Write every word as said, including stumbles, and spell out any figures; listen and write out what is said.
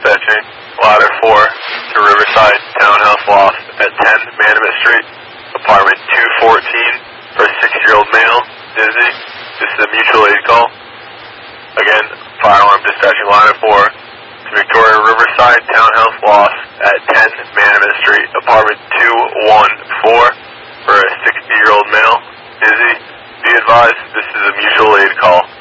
dispatching ladder four to Riverside Townhouse Loft at ten Manamet Street, apartment two fourteen, for a six-year-old male, dizzy. This is a mutual aid call. Again, fire alarm dispatching ladder four to Victoria Riverside Townhouse Loft at ten Manamet Street, apartment two one four, for a sixty-year-old male, dizzy. Be advised, this is a mutual aid call.